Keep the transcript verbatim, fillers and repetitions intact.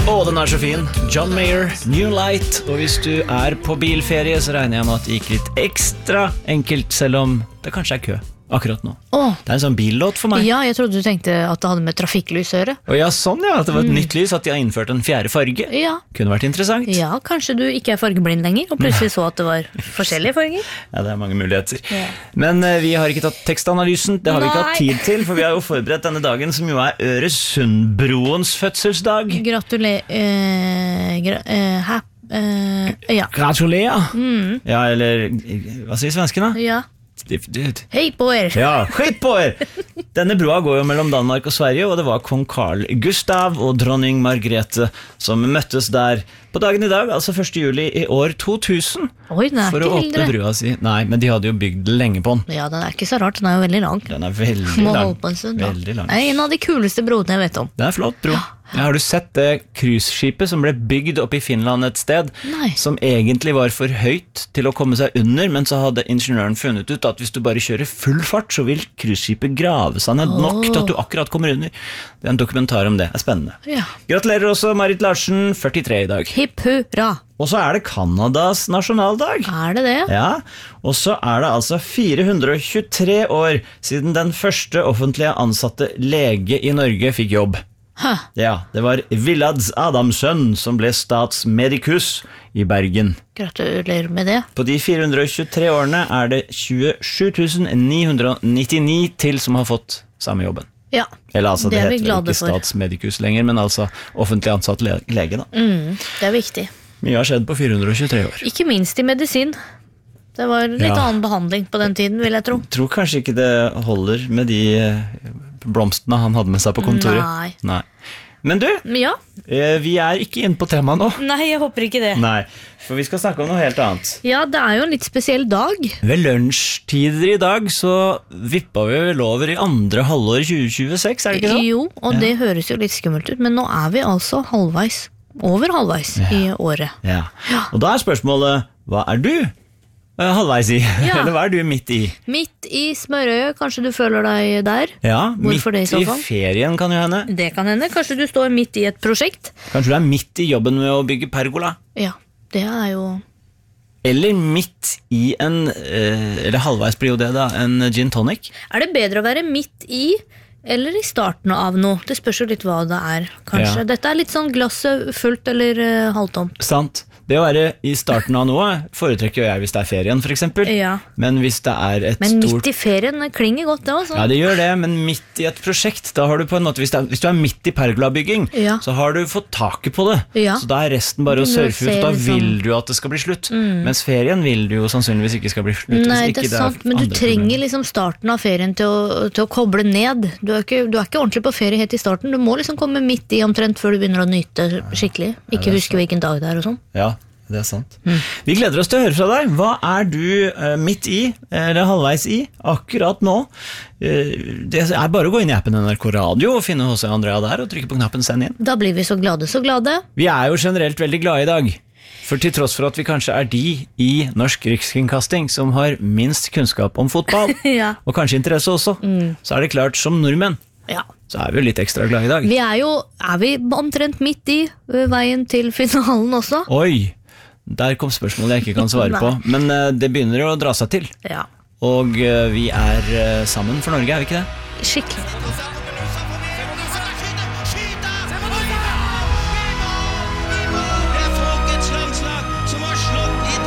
Å, den er så fin. John Mayer, New Light. Og hvis du er på bilferie, så regner jeg med at det gikk litt ekstra enkelt, selv om det kanskje er kø akkurat nå. Åh. Det er en sånn billåt for meg. Ja, jeg trodde du tenkte at det hadde med trafikklys å gjøre. Og ja, sånn ja, at det var et mm. nytt lys, at de har innført en fjerde farge. Ja. Kunne vært interessant. Ja, kanskje du ikke er fargeblind lenger, og plutselig så at det var forskjellige farger. Ja, det er mange muligheter. Ja. Men uh, vi har ikke tatt tekstanalysen, det har Nei. vi ikke hatt tid til, for vi har jo forberedt denne dagen, som jo er Øresundbroens fødselsdag. Gratulerer. Eh, gra eh, hæ? Eh, ja. Gratulerer. Mm. Ja, eller hva sier svensken da? Ja. Hei på er. Ja, hei på er. Denne broa går jo mellom Danmark og Sverige, og det var kong Carl Gustav og dronning Margrethe som møttes der på dagen i dag, altså første juli i år to tusen. Oi, den er for ikke å åpne brua si. Nei, men de hadde jo bygd lenge på den. Ja, den er ikke så rart, den er jo veldig lang. Den er veldig Må lang. holde på en stund, da. Veldig lang. Det er en av de kuleste broene jeg vet om. Det er flott bro. Ja, har du sett det cruiseskipet som ble bygd oppe i Finland et sted, Nei. som egentlig var for høyt til å komme seg under, men så hadde ingeniøren funnet ut at hvis du bare kjører full fart, så vil cruiseskipet grave seg ned nok til at du akkurat kommer under. Det er en dokumentar om det. Det er spennende. Ja. Gratulerer også Marit Larsen, førtitre i dag. Hipp hurra. Og så er det Kanadas nasjonaldag. Er det det? Ja, og så er det altså fire hundre og tjuetre år siden den første offentlige ansatte lege i Norge fikk jobb. Hæ? Ja, det var Villads Adamsson som ble statsmedikus i Bergen. Gratulerer med det. På de fire hundre og tjuetre årene er det tjuesju tusen ni hundre nittini til som har fått samme jobben. Ja, Eller altså, det, det er vi heter jo glade ikke for. statsmedikus lenger, men altså offentlig ansatt le lege da. Mm, det er viktig. Mye har skjedd på fire hundre og tjuetre år. Ikke minst i medisin. Det var litt Ja. annen behandling på den tiden, vil jeg tro. Tror kanskje ikke det holder med de eh, blomstene han hadde med seg på kontoret. Nei. Nei. Men du, Ja. eh, vi er ikke inne på temaet nå. Nei, jeg håper ikke det. Nei, for vi skal snakke om noe helt annet. Ja, det er jo en litt spesiell dag. Ved lunsjtider i dag så vippa vi vel over i andre halvår tjue tjueseks, er det ikke så? Jo, og Ja. det høres jo litt skummelt ut, men nå er vi altså halvveis, over halvveis Ja. i året. Ja. Og da er spørsmålet, hva er du eh, halvveis i? Ja. Eller hva er du midt i? Midt i smørøyet, kanskje du føler deg der? Ja, Hvorfor midt det i så i fall? ferien kan jo hende. Det kan hende, kanskje du står midt i et prosjekt? Kanskje du er midt i jobben med å bygge pergola? Ja, det er jo... Eller midt i en, eh, eller halvveis blir jo det da, en gin tonic. Er det bedre å være midt i, eller i starten av noe? Det spørs jo litt hva det er, kanskje. Ja. Dette er litt sånn glasset fullt eller uh, halvtomt. Sant. Det å være i starten av noe foretrekker jo jeg hvis det er ferien, for eksempel. Ja. Men hvis det er et Men stort... midt i ferien det klinger godt, det også. Ja, det gjør det, men midt i et prosjekt, da har du på en måte, hvis, det er, hvis du er midt i pergolabygging, Ja. så har du fått taket på det. Ja. Så da er resten bare å Begynner å surfe ut, se og da liksom- vil du at det skal bli slutt. Mens ferien vil du jo sannsynligvis ikke skal bli slutt. Nei, hvis det ikke er sant, men du andre trenger problemer. liksom starten av ferien til å, til å koble ned. Du er, ikke, du er ikke ordentlig på ferie helt i starten. Du må liksom komme midt i omtrent før du begynner å nyte skikkelig. Ikke huske hvilken dag det er og sånn. Ja, det er sant. Vi gleder oss til å høre fra deg. Hva er du eh, midt i, eller halvveis i, akkurat nå? Eh, det er bare å gå inn i appen N R K Radio og finne H C Andrea der, og trykke på knappen send inn. Da blir vi så glade, så glade. Vi er jo generelt veldig glade i dag. For til tross for at vi kanskje er de i Norsk Rikskringkasting som har minst kunnskap om fotball, Ja. og kanskje interesse også, så er det klart som nordmenn, Ja. så er vi jo litt ekstra glade i dag. Vi er jo er vi omtrent midt i ø, veien til finalen også. Oi, der kom spørsmålet jeg ikke kan svare på, men eh, det begynner jo å dra seg til. Ja, Og eh, vi er eh, sammen for Norge, er vi ikke det? skikkelig.